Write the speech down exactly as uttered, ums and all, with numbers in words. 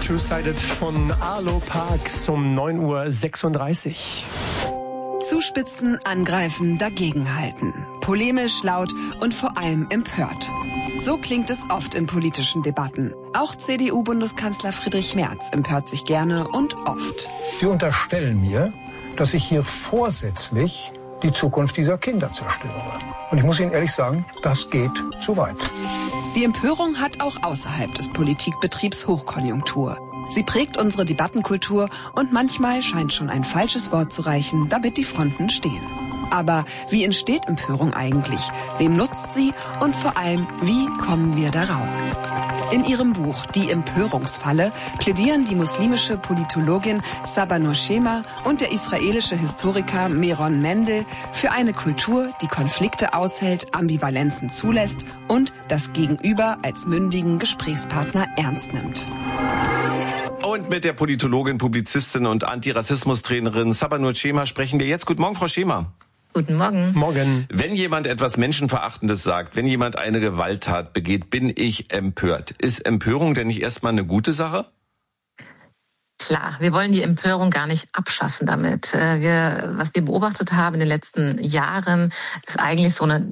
Two-Sided von Arlo Parks um neun Uhr sechsunddreißig. Zuspitzen, angreifen, dagegenhalten. Polemisch, laut und vor allem empört. So klingt es oft in politischen Debatten. Auch C D U-Bundeskanzler Friedrich Merz empört sich gerne und oft. Sie unterstellen mir, dass ich hier vorsätzlich die Zukunft dieser Kinder zerstöre. Und ich muss Ihnen ehrlich sagen, das geht zu weit. Die Empörung hat auch außerhalb des Politikbetriebs Hochkonjunktur. Sie prägt unsere Debattenkultur und manchmal scheint schon ein falsches Wort zu reichen, damit die Fronten stehen. Aber wie entsteht Empörung eigentlich? Wem nutzt sie? Und vor allem, wie kommen wir da raus? In ihrem Buch Die Empörungsfalle plädieren die muslimische Politologin Saba Nurshema und der israelische Historiker Meron Mendel für eine Kultur, die Konflikte aushält, Ambivalenzen zulässt und das Gegenüber als mündigen Gesprächspartner ernst nimmt. Und mit der Politologin, Publizistin und Antirassismus-Trainerin Saba Nurshema sprechen wir jetzt. Guten Morgen, Frau Schema. Guten Morgen. Morgen. Wenn jemand etwas Menschenverachtendes sagt, wenn jemand eine Gewalttat begeht, bin ich empört. Ist Empörung denn nicht erstmal eine gute Sache? Klar, wir wollen die Empörung gar nicht abschaffen damit. Wir, was wir beobachtet haben in den letzten Jahren, ist eigentlich so eine